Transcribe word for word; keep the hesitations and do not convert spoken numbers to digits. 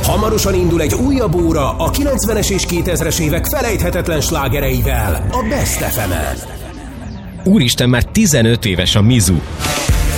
Hamarosan indul egy újabb óra a kilencvenes és kétezres évek felejthetetlen slágereivel a Best ef emen. Úristen, már tizenöt éves a Mizu.